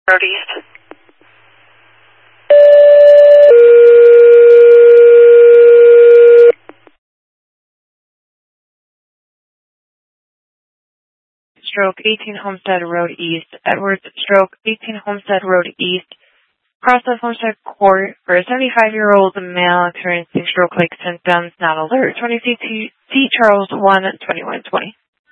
Road East. Stroke 18 Homestead Road East, Edwards, stroke 18 Homestead Road East, cross of Homestead Court for a 75-year-old male experiencing stroke-like symptoms, not alert. 20 CT Charles 1 2120.